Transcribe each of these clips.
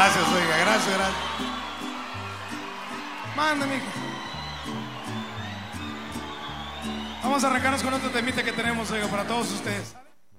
Gracias, oiga, gracias. Manda, mija. Vamos a arrancarnos con otro temita que tenemos, oiga, para todos ustedes.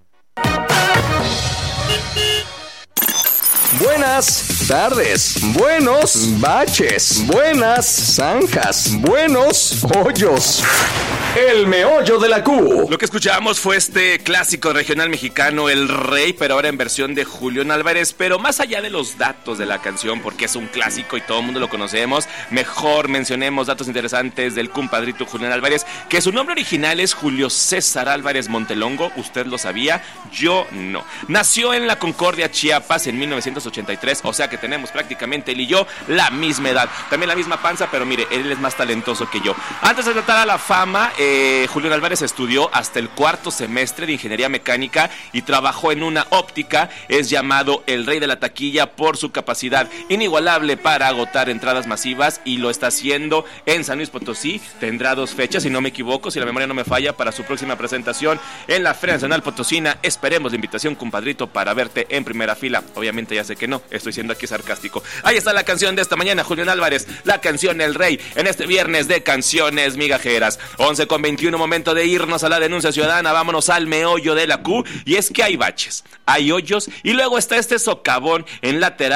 Buenas tardes, buenos baches, buenas zanjas, buenos hoyos. El meollo de la Q. Lo que escuchamos fue este clásico regional mexicano, El Rey, pero ahora en versión de Julián Álvarez. Pero más allá de los datos de la canción, porque es un clásico y todo el mundo lo conocemos, mejor mencionemos datos interesantes del compadrito Julián Álvarez, que su nombre original es Julio César Álvarez Montelongo. ¿Usted lo sabía? Yo no. Nació en La Concordia, Chiapas, en 1983, o sea que tenemos prácticamente él y yo la misma edad. También la misma panza, pero mire, él es más talentoso que yo. Antes de tratar a la fama, Julián Álvarez estudió hasta el 4º semestre de ingeniería mecánica y trabajó en una óptica. Es llamado el rey de la taquilla por su capacidad inigualable para agotar entradas masivas, y lo está haciendo en San Luis Potosí. Tendrá 2 fechas, si no me equivoco, si la memoria no me falla, para su próxima presentación en la Feria Nacional Potosina. Esperemos la invitación, compadrito, para verte en primera fila. Obviamente ya sé que no, estoy siendo aquí sarcástico. Ahí está la canción de esta mañana, Julián Álvarez, la canción El Rey, en este viernes de canciones migajeras. 11:21, momento de irnos a la denuncia ciudadana. Vámonos al meollo de la Q. Y es que hay baches, hay hoyos, y luego está este socavón en lateral